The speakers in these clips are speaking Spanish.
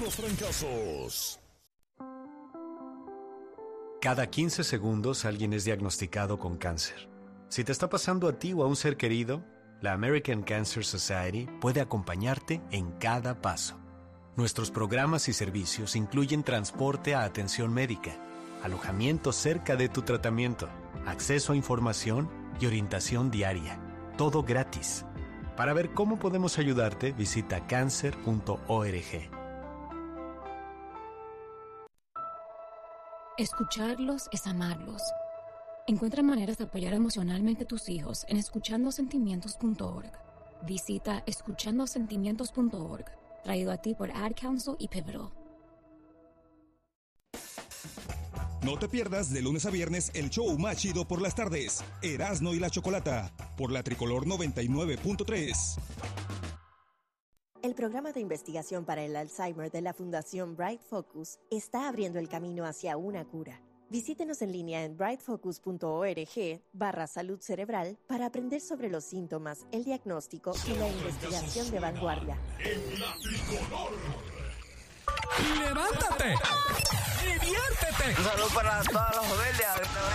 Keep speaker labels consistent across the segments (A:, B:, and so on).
A: los trancazos.
B: Cada 15 segundos alguien es diagnosticado con cáncer. Si te está pasando a ti o a un ser querido, la American Cancer Society puede acompañarte en cada paso. Nuestros programas y servicios incluyen transporte a atención médica, alojamiento cerca de tu tratamiento, acceso a información y orientación diaria. Todo gratis. Para ver cómo podemos ayudarte, visita cancer.org.
C: Escucharlos es amarlos. Encuentra maneras de apoyar emocionalmente a tus hijos en escuchandosentimientos.org. Visita escuchandosentimientos.org, traído a ti por Ad Council y Pivotal.
D: No te pierdas de lunes a viernes el show más chido por las tardes, Erasmo y la Chocolata, por la Tricolor 99.3.
E: El programa de investigación para el Alzheimer de la Fundación Bright Focus está abriendo el camino hacia una cura. Visítenos en línea en brightfocus.org/salud cerebral para aprender sobre los síntomas, el diagnóstico y la investigación de vanguardia.
A: En la Tricolor.
F: ¡Levántate! ¡Diviértete!
G: Un saludo para todos los verdes.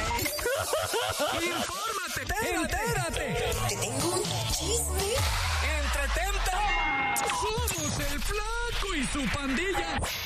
F: ¡Infórmate! ¡Entérate!
H: Te tengo un chisme.
F: ¡Entretente! ¡Somos el Flaco y su pandilla!